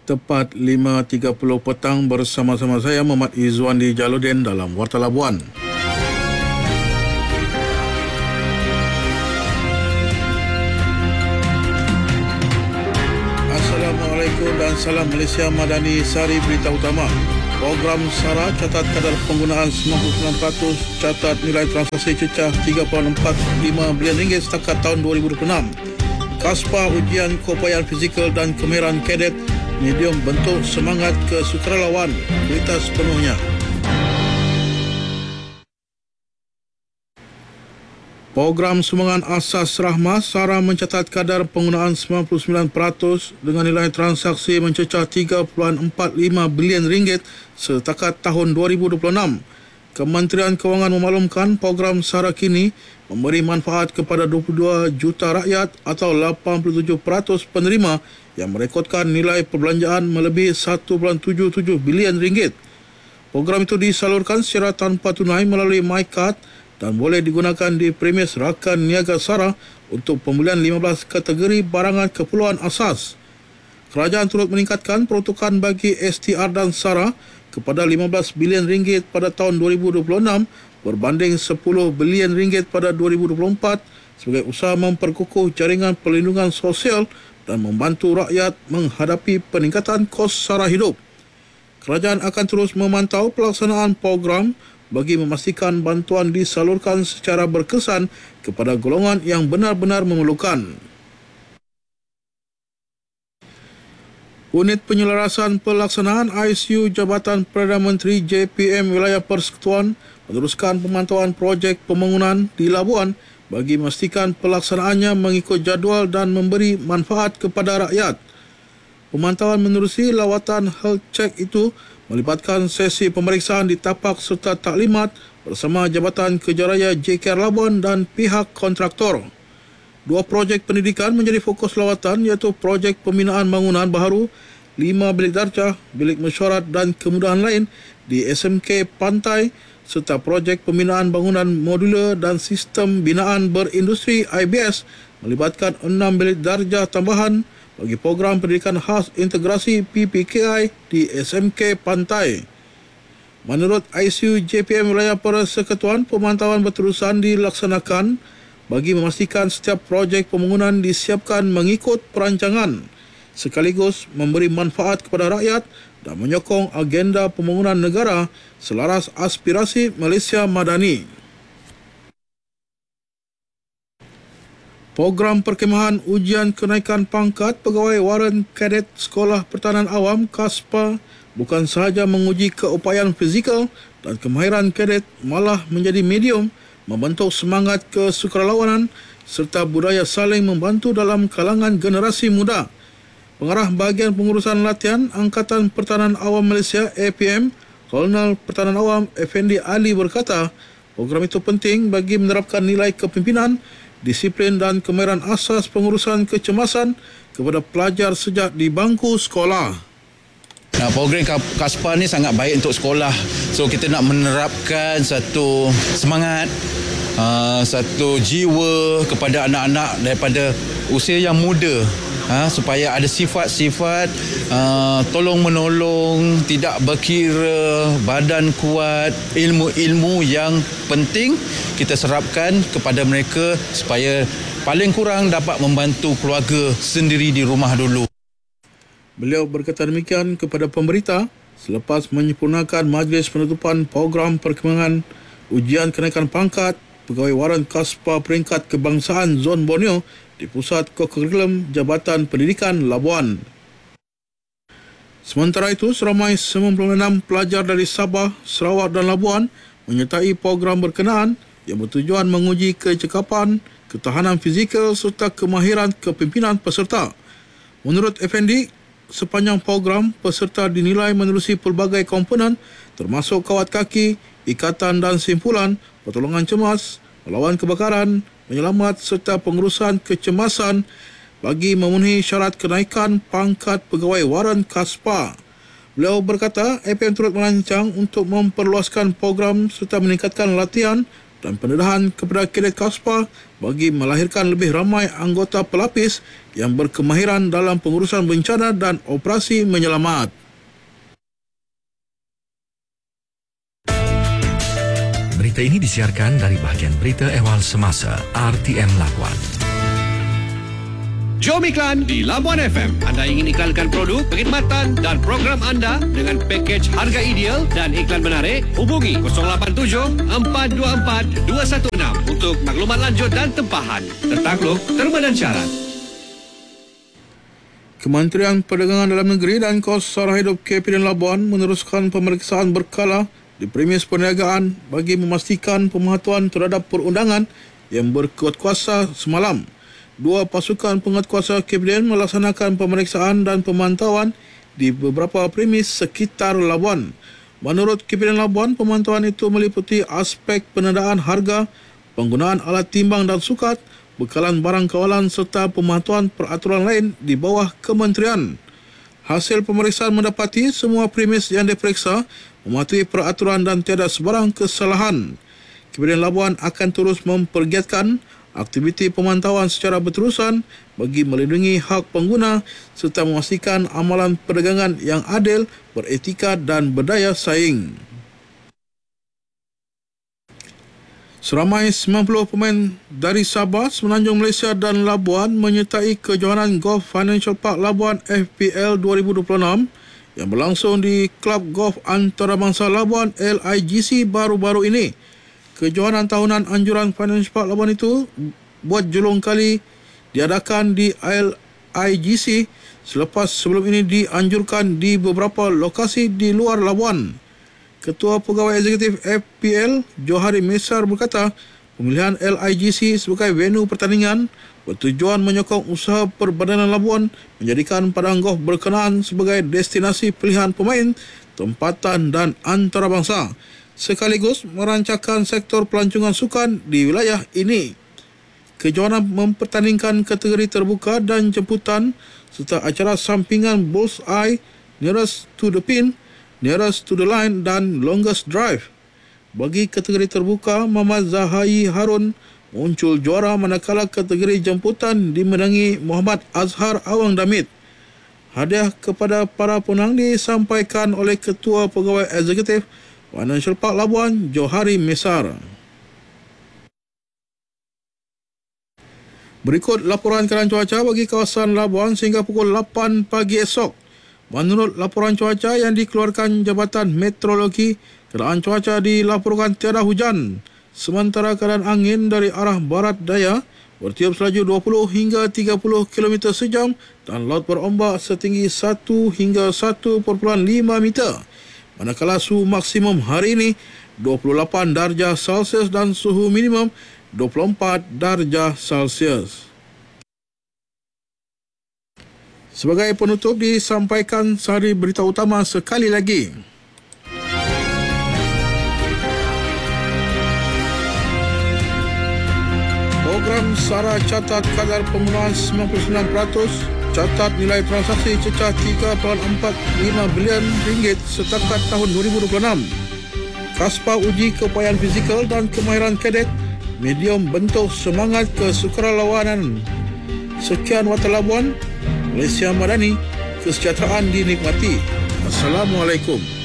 tepat 5.30 petang bersama-sama saya Muhammad Izzuan di Jaludin dalam Warta Labuan. Assalamualaikum dan salam Malaysia Madani. Sari berita utama. Program SARA catat kadar penggunaan 99%, catat nilai transaksi cecah RM3.45 bilion setakat tahun 2026. Kaspa ujian keupayaan fizikal dan kemahiran kadet medium bentuk semangat kesukarelawan. Berita sepenuhnya. Program Sumbangan Asas Rahmah SARA mencatat kadar penggunaan 99% dengan nilai transaksi mencecah RM3.45 bilion setakat tahun 2026. Kementerian Kewangan memaklumkan program SARA kini memberi manfaat kepada 22 juta rakyat atau 87% penerima yang merekodkan nilai perbelanjaan melebihi RM1.77 bilion. Program itu disalurkan secara tanpa tunai melalui MyCard dan boleh digunakan di premis rakan niaga SARA untuk pembelian 15 kategori barangan keperluan asas. Kerajaan turut meningkatkan peruntukan bagi STR dan SARA kepada RM15 bilion pada tahun 2026 berbanding RM10 bilion pada 2024 sebagai usaha memperkukuh jaringan perlindungan sosial dan membantu rakyat menghadapi peningkatan kos sara hidup. Kerajaan akan terus memantau pelaksanaan program bagi memastikan bantuan disalurkan secara berkesan kepada golongan yang benar-benar memerlukan. Unit Penyelarasan Pelaksanaan ICU Jabatan Perdana Menteri JPM Wilayah Persekutuan meneruskan pemantauan projek pembangunan di Labuan bagi memastikan pelaksanaannya mengikut jadual dan memberi manfaat kepada rakyat. Pemantauan menerusi lawatan health check itu melibatkan sesi pemeriksaan di tapak serta taklimat bersama Jabatan Kejaraya JKR Labuan dan pihak kontraktor. Dua projek pendidikan menjadi fokus lawatan iaitu projek pembinaan bangunan baharu, 5 bilik darjah, bilik mesyuarat dan kemudahan lain di SMK Pantai serta projek pembinaan bangunan modular dan sistem binaan berindustri IBS melibatkan 6 bilik darjah tambahan bagi program pendidikan khas integrasi PPKI di SMK Pantai. Menurut ICU JPM Wilayah Persekutuan, pemantauan berterusan dilaksanakan bagi memastikan setiap projek pembangunan disiapkan mengikut perancangan sekaligus memberi manfaat kepada rakyat dan menyokong agenda pembangunan negara selaras aspirasi Malaysia Madani. Program Perkemahan Ujian Kenaikan Pangkat Pegawai Waran Kadet Sekolah Pertahanan Awam KASPA bukan sahaja menguji keupayaan fizikal dan kemahiran kadet, malah menjadi medium membentuk semangat kesukarelawanan serta budaya saling membantu dalam kalangan generasi muda. Pengarah Bahagian Pengurusan Latihan Angkatan Pertahanan Awam Malaysia APM, Kolonel Pertahanan Awam Effendi Ali berkata, program itu penting bagi menerapkan nilai kepimpinan, disiplin dan kemahiran asas pengurusan kecemasan kepada pelajar sejak di bangku sekolah. Program KASPA ni sangat baik untuk sekolah. So kita nak menerapkan satu semangat, satu jiwa kepada anak-anak daripada usia yang muda, supaya ada sifat-sifat tolong-menolong, tidak berkira, badan kuat, ilmu-ilmu yang penting kita serapkan kepada mereka supaya paling kurang dapat membantu keluarga sendiri di rumah dulu. Beliau berkata demikian kepada pemberita selepas menyempurnakan majlis penutupan program perkembangan ujian kenaikan pangkat Pegawai Waran KASPA peringkat kebangsaan Zon Borneo di Pusat Kokurikulum Jabatan Pendidikan Labuan. Sementara itu, seramai 96 pelajar dari Sabah, Sarawak dan Labuan menyertai program berkenaan yang bertujuan menguji kecekapan, ketahanan fizikal serta kemahiran kepimpinan peserta. Menurut Effendi, sepanjang program, peserta dinilai menerusi pelbagai komponen termasuk kawat kaki, ikatan dan simpulan, pertolongan cemas, melawan kebakaran, penyelamat serta pengurusan kecemasan bagi memenuhi syarat kenaikan pangkat pegawai waran KASPA. Beliau berkata, APM turut merancang untuk memperluaskan program serta meningkatkan latihan dan pendedahan kepada kadet Kaspa bagi melahirkan lebih ramai anggota pelapis yang berkemahiran dalam pengurusan bencana dan operasi menyelamat. Berita ini disiarkan dari bahagian berita ehwal semasa RTM Labuan. Jom iklan di Labuan FM. Anda ingin iklankan produk, perkhidmatan dan program anda dengan pakej harga ideal dan iklan menarik? Hubungi 087-424-216 untuk maklumat lanjut dan tempahan. Tertakluk, terma dan syarat. Kementerian Perdagangan Dalam Negeri dan Kos Sara Hidup KPDN Labuan meneruskan pemeriksaan berkala di premis perniagaan bagi memastikan pematuhan terhadap perundangan yang berkuasa semalam. Dua pasukan penguatkuasa KPDN melaksanakan pemeriksaan dan pemantauan di beberapa premis sekitar Labuan. Menurut KPDN Labuan, pemantauan itu meliputi aspek penandaan harga, penggunaan alat timbang dan sukat, bekalan barang kawalan serta pemantauan peraturan lain di bawah kementerian. Hasil pemeriksaan mendapati semua premis yang diperiksa mematuhi peraturan dan tiada sebarang kesalahan. KPDN Labuan akan terus mempergiatkan aktiviti pemantauan secara berterusan bagi melindungi hak pengguna serta memastikan amalan perdagangan yang adil, beretika dan berdaya saing. Seramai 90 pemain dari Sabah, Semenanjung Malaysia dan Labuan menyertai kejohanan Golf Financial Park Labuan FPL 2026 yang berlangsung di Klub Golf Antarabangsa Labuan LIGC baru-baru ini. Kejohanan tahunan anjuran Financial Park Labuan itu buat julung kali diadakan di LIGC selepas sebelum ini dianjurkan di beberapa lokasi di luar Labuan. Ketua Pegawai Eksekutif FPL Johari Mesar berkata pemilihan LIGC sebagai venue pertandingan bertujuan menyokong usaha Perbadanan Labuan menjadikan padang golf berkenaan sebagai destinasi pilihan pemain, tempatan dan antarabangsa, sekaligus merancangkan sektor pelancongan sukan di wilayah ini. Kejohanan mempertandingkan kategori terbuka dan jemputan serta acara sampingan bullseye, nearest to the pin, nearest to the line dan longest drive. Bagi kategori terbuka, Muhammad Zahai Harun muncul juara manakala kategori jemputan dimenangi Muhammad Azhar Awang Damit. Hadiah kepada para pemenang disampaikan oleh Ketua Pegawai Eksekutif Financial Park Labuan, Johari Mesar. Berikut laporan keadaan cuaca bagi kawasan Labuan sehingga pukul 8 pagi esok. Menurut laporan cuaca yang dikeluarkan Jabatan Meteorologi, keadaan cuaca dilaporkan tiada hujan. Sementara keadaan angin dari arah barat daya bertiup selaju 20 hingga 30 km sejam dan laut berombak setinggi 1 hingga 1.5 meter. Manakala suhu maksimum hari ini 28 darjah Celsius dan suhu minimum 24 darjah Celsius. Sebagai penutup disampaikan sari berita utama sekali lagi. Program SARA catat kadar penggunaan 99%, catat nilai transaksi cecah 3.45 bilion ringgit setakat tahun 2026. Kaspa uji keupayaan fizikal dan kemahiran kadet, medium bentuk semangat kesukarelawanan. Sekian Warta Labuan, Malaysia Madani, kesejahteraan dinikmati. Assalamualaikum.